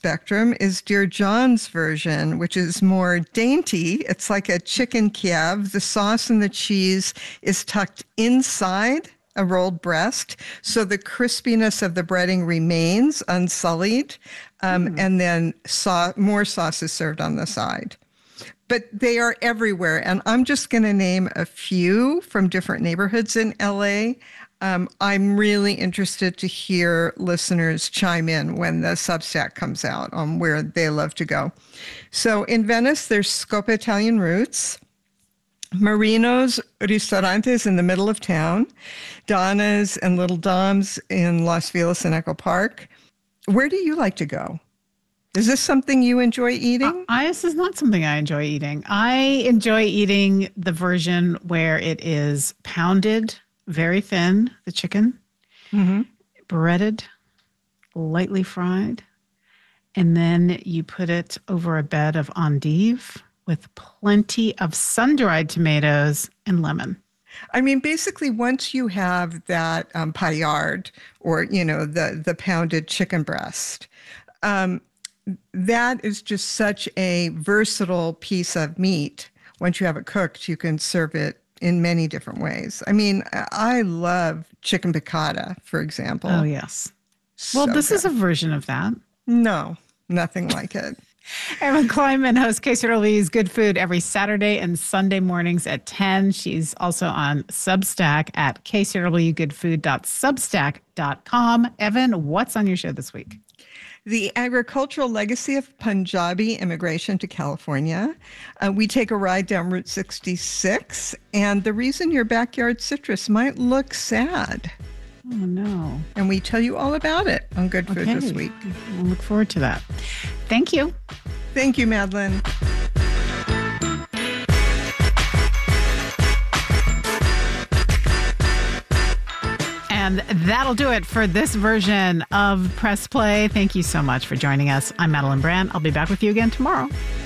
spectrum is Dear John's version, which is more dainty. It's like a chicken Kiev. The sauce and the cheese is tucked inside a rolled breast, so the crispiness of the breading remains unsullied, and then more sauce is served on the side. But they are everywhere, and I'm just going to name a few from different neighborhoods in LA. I'm really interested to hear listeners chime in when the Substack comes out on where they love to go. So in Venice, there's Scopa Italian Roots, Marino's Ristorantes in the middle of town, Donna's and Little Dom's in Los Feliz and Echo Park. Where do you like to go? Is this something you enjoy eating? This is not something I enjoy eating. I enjoy eating the version where it is pounded, very thin, the chicken, breaded, lightly fried, and then you put it over a bed of endive with plenty of sun-dried tomatoes and lemon. I mean, basically, once you have that paillard, or, the pounded chicken breast, that is just such a versatile piece of meat. Once you have it cooked, you can serve it in many different ways. I mean, I love chicken piccata, for example. Oh, yes. Well, this is a version of that. No, nothing like it. Erin Kleinman hosts KCRW's Good Food every Saturday and Sunday mornings at 10. She's also on Substack at kcrwgoodfood.substack.com. Evan, what's on your show this week? The agricultural legacy of Punjabi immigration to California. We take a ride down Route 66, and the reason your backyard citrus might look sad. Oh, no. And we tell you all about it on Good Food this week. I look forward to that. Thank you. Thank you, Madeline. And that'll do it for this version of Press Play. Thank you so much for joining us. I'm Madeline Brand. I'll be back with you again tomorrow.